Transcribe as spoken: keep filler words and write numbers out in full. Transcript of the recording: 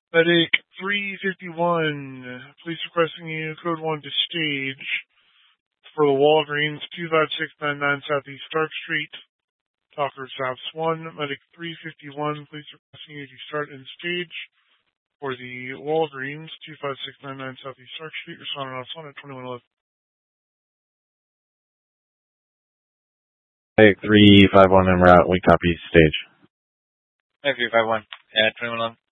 Medic three fifty-one, police requesting you code one to stage for the Walgreens, two five six nine nine Southeast Stark Street, Talker South one. Medic three fifty-one, police requesting you to start in stage for the Walgreens, two five six nine nine Southeast Stark Street, responding off one at twenty-one eleven. Medic three five one en route, we copy stage. Medic three five one at twenty-one eleven.